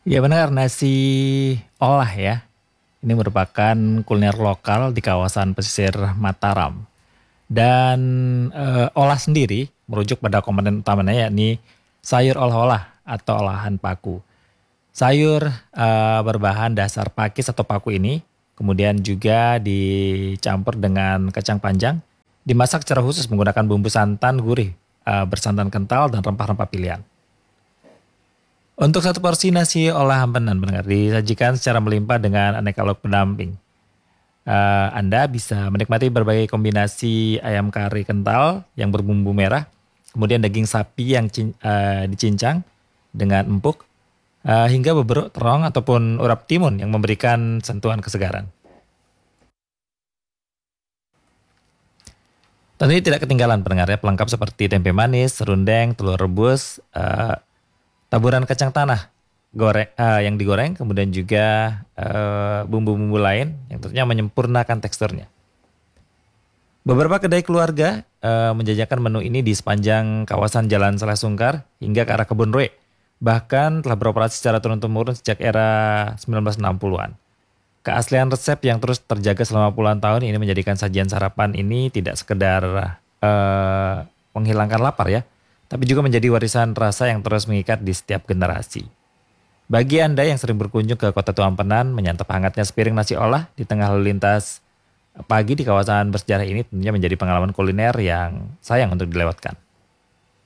Ya benar, nasi olah ya. Ini merupakan kuliner lokal di kawasan pesisir Mataram. Dan olah sendiri merujuk pada komponen utamanya yakni sayur olah-olah atau olahan paku. Sayur berbahan dasar pakis atau paku ini kemudian juga dicampur dengan kacang panjang, dimasak secara khusus menggunakan bumbu santan gurih, bersantan kental dan rempah-rempah pilihan. Untuk satu porsi nasi olahan benan benar disajikan secara melimpah dengan aneka lauk pendamping. Anda bisa menikmati berbagai kombinasi ayam kari kental yang berbumbu merah, kemudian daging sapi yang dicincang dengan empuk, hingga beberuk terong ataupun urap timun yang memberikan sentuhan kesegaran. Tentunya tidak ketinggalan pendengar ya pelengkap seperti tempe manis, serundeng, telur rebus, taburan kacang tanah yang digoreng, kemudian juga bumbu-bumbu lain yang tentunya menyempurnakan teksturnya. Beberapa kedai keluarga menjajakan menu ini di sepanjang kawasan Jalan Saleh Sungkar hingga ke arah Kebun Rue. Bahkan telah beroperasi secara turun-temurun sejak era 1960-an. Keaslian resep yang terus terjaga selama puluhan tahun ini menjadikan sajian sarapan ini tidak sekedar menghilangkan lapar ya, tapi juga menjadi warisan rasa yang terus mengikat di setiap generasi. Bagi Anda yang sering berkunjung ke Kota Tuampenan, menyantap hangatnya sepiring nasi olah di tengah lalu lintas pagi di kawasan bersejarah ini tentunya menjadi pengalaman kuliner yang sayang untuk dilewatkan.